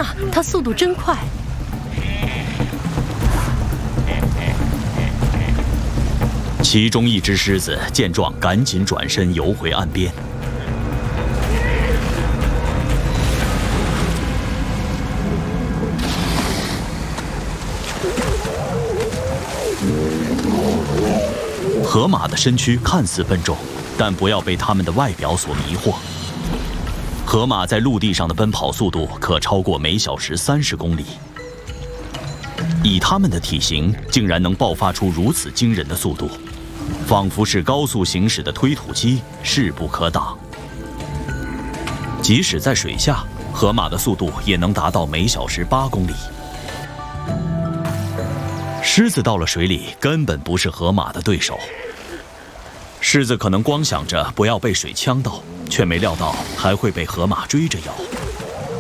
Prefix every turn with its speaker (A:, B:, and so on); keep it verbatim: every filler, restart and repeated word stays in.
A: 哪，它速度真快！
B: 其中一只狮子见状，赶紧转身游回岸边。河马的身躯看似笨重，但不要被它们的外表所迷惑。河马在陆地上的奔跑速度可超过每小时三十公里。以它们的体型，竟然能爆发出如此惊人的速度，仿佛是高速行驶的推土机，势不可挡。即使在水下，河马的速度也能达到每小时八公里。狮子到了水里，根本不是河马的对手。狮子可能光想着不要被水呛到，却没料到还会被河马追着咬。